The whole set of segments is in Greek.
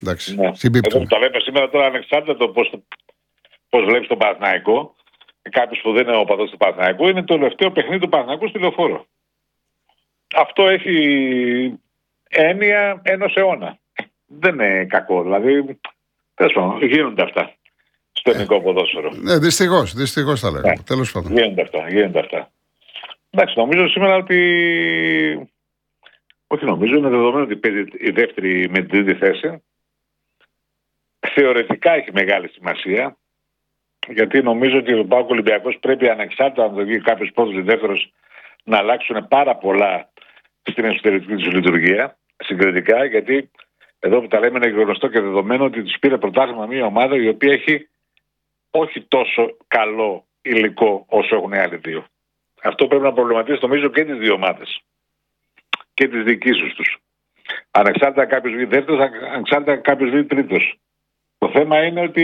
Εντάξει. Ναι. Εδώ που τα λέμε σήμερα τώρα, ανεξάρτητα το πώς βλέπεις τον Παναθηναϊκό, κάποιος που δεν είναι ο οπαδός του Παναθηναϊκού, είναι το τελευταίο παιχνίδι του Παναθηναϊκού στη Λεωφόρο. Αυτό έχει έννοια ενός αιώνα. Δεν είναι κακό. Δηλαδή, τέλος πάντων, γίνονται αυτά στο ελληνικό ποδόσφαιρο. Ναι, δυστυχώς θα λέγαμε. Ναι. Τέλος πάντων. Γίνονται αυτά. Εντάξει, νομίζω σήμερα ότι. Όχι νομίζω, είναι δεδομένο ότι παίζει η δεύτερη με την τρίτη θέση. Θεωρητικά έχει μεγάλη σημασία. Γιατί νομίζω ότι ο ΠΑΟΚ Ολυμπιακός πρέπει ανεξάρτητα να το βγει κάποιος πρώτος ή δεύτερος να αλλάξουν πάρα πολλά στην εσωτερική της λειτουργία συγκριτικά. Γιατί εδώ που τα λέμε είναι γνωστό και δεδομένο ότι της πήρε πρωτάθλημα μια ομάδα η οποία έχει όχι τόσο καλό υλικό όσο έχουν οι άλλοι δύο. Αυτό πρέπει να προβληματίσει νομίζω και τις δύο ομάδες και τις διοικήσεις τους. Ανεξάρτητα κάποιος βγει δεύτερος, ανεξάρτητα κάποιος βγει τρίτος. Το θέμα είναι ότι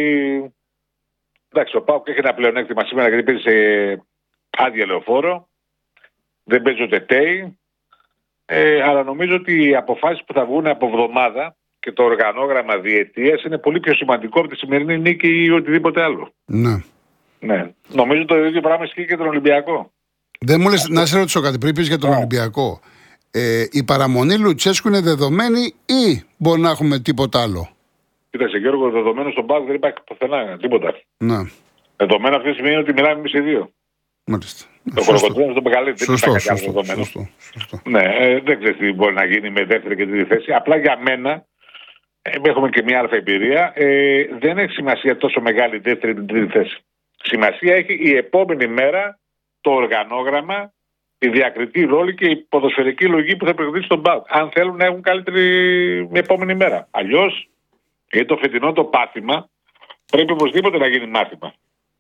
εντάξει, ο ΠΑΟΚ έχει ένα πλεονέκτημα σήμερα γιατί παίζει σε άδεια Λεωφόρο, δεν παίζει ο Τετέι, αλλά νομίζω ότι οι αποφάσεις που θα βγουν από εβδομάδα και το οργανόγραμμα διετίας είναι πολύ πιο σημαντικό από τη σημερινή νίκη ή οτιδήποτε άλλο. Ναι. Νομίζω το ίδιο πράγμα ισχύει και τον Ολυμπιακό. Δεν μου λες, να σε ρωτήσω κάτι πριν πεις για τον Ολυμπιακό. Η παραμονή Λουτσέσκου είναι δεδομένη ή μπορεί να έχουμε τίποτα άλλο? Κοίταξε Γιώργο, δεδομένο στον ΠΑΟΚ δεν υπάρχει πουθενά τίποτα. Ναι. Δεδομένο αυτή τη στιγμή είναι ότι μιλάμε εμείς οι δύο. Μάλιστα. Το Κολοκοτρώνη είναι το μεγαλύτερο. Σωστό. Ναι, δεν ξέρεις τι μπορεί να γίνει με δεύτερη και τρίτη θέση. Απλά για μένα, έχουμε και μια αλφα εμπειρία, δεν έχει σημασία τόσο μεγάλη δεύτερη και τρίτη θέση. Σημασία έχει η επόμενη μέρα το οργανόγραμμα, η διακριτή ρόλη και η ποδοσφαιρική λογική που θα προκρίνει στον ΠΑΟΚ. Αν θέλουν να έχουν καλύτερη επόμενη μέρα. Αλλιώς, γιατί το φετινό το πάθημα πρέπει οπωσδήποτε να γίνει μάθημα.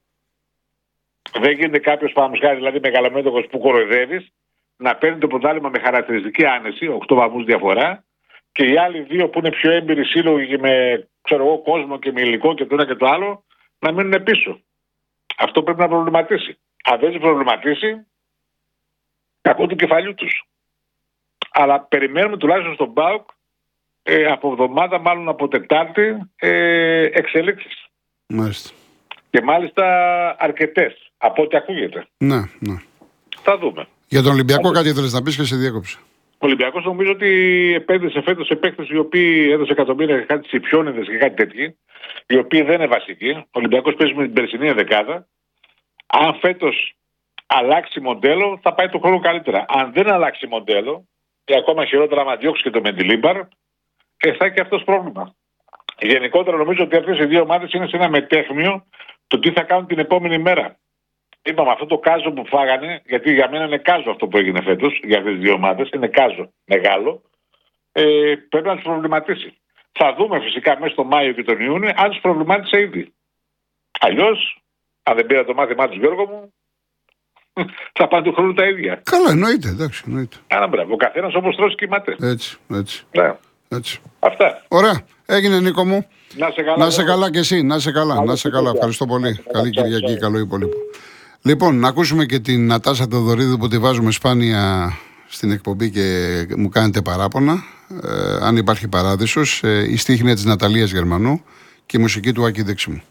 Δεν γίνεται κάποιος παραδείγματος δηλαδή μεγαλομέτωχος που κοροϊδεύεις να παίρνει το πρωτάθλημα με χαρακτηριστική άνεση, 8 βαθμούς διαφορά, και οι άλλοι δύο που είναι πιο έμπειροι σύλλογοι και με κόσμο και με υλικό και το ένα και το άλλο να μείνουν πίσω. Αυτό πρέπει να προβληματίσει. Αν δεν προβληματίσει, κακό του κεφαλιού τους. Αλλά περιμένουμε τουλάχιστον στον ΠΑΟΚ από εβδομάδα, μάλλον από Τετάρτη, εξελίξεις. Μάλιστα. Και μάλιστα αρκετές, από ό,τι ακούγεται. Ναι. Θα δούμε. Για τον Ολυμπιακό κάτι ήθελες να πεις και σε διέκοψε. Ο Ολυμπιακός νομίζω ότι επένδυσε φέτος σε παίκτες οι οποίοι έδωσε εκατομμύρια για κάτι Τσιπιόνιδες και κάτι τέτοιοι, οι οποίοι δεν είναι βασικοί. Ο Ολυμπιακός παίζει με την περσινή δεκάδα. Αν φέτος αλλάξει μοντέλο, θα πάει το χρόνο καλύτερα. Αν δεν αλλάξει μοντέλο, και ακόμα χειρότερα, άμα διώξει και το Μεντιλίμπαρ, θα έχει και αυτός πρόβλημα. Γενικότερα νομίζω ότι αυτές οι δύο ομάδες είναι σε ένα μετέχμιο το τι θα κάνουν την επόμενη μέρα. Είπαμε αυτό το κάζο που φάγανε, γιατί για μένα είναι κάζο αυτό που έγινε φέτος για αυτές τις δύο ομάδες, είναι κάζο μεγάλο, πρέπει να τους προβληματίσει. Θα δούμε φυσικά μέσα στο Μάιο και τον Ιούνιο αν τους προβλημάτισε ήδη. Αλλιώς, αν δεν πήρα το μάθημά τους Γιώργο μου, θα πάνε του χρόνου τα ίδια. Καλά, εννοείται, εντάξει, εννοείται. Άρα μπράβο, ο καθένας όπως τρώσει κοιμάται. Έτσι. Ναι. Έτσι. Αυτά. Ωραία. Έγινε Νίκο μου. Να σε καλά και εσύ. Να σε καλά. Ευχαριστώ πολύ. Καλή Κυριακή, καλό υπόλοιπο. Λοιπόν, να ακούσουμε και την Νατάσα Θεοδωρίδου που τη βάζουμε σπάνια στην εκπομπή και μου κάνετε παράπονα. Αν υπάρχει παράδεισος, η στίχη είναι της Ναταλίας Γερμανού και η μουσική του Άκη Δεξιμού.